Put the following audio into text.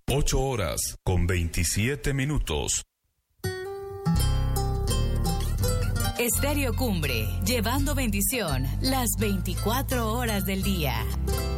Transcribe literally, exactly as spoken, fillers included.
ocho horas con veintisiete minutos. Estéreo Cumbre, llevando bendición las veinticuatro horas del día.